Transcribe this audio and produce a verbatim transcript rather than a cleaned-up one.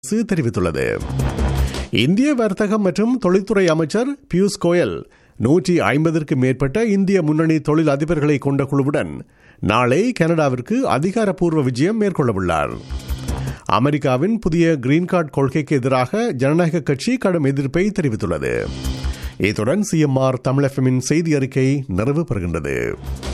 அரசு தெரிவித்துள்ளது. இந்திய வர்த்தகம் மற்றும் தொழில்துறை அமைச்சர் பியூஷ் கோயல் நூற்றி ஐம்பதற்கு மேற்பட்ட இந்திய முன்னணி தொழில் அதிபர்களை கொண்ட குழுவுடன் நாளை கனடாவிற்கு அதிகாரப்பூர்வ விஜயம் மேற்கொள்ளவுள்ளார். அமெரிக்காவின் புதிய கிரீன் கார்டு கொள்கைக்கு எதிராக ஜனநாயக கட்சி கடும் எதிர்ப்பை தெரிவித்துள்ளது. இத்துடன் சிஎம்ஆர் தமிழ் எஃப்எம்மின் செய்தி அறிக்கை நிறைவு பெறுகின்றது.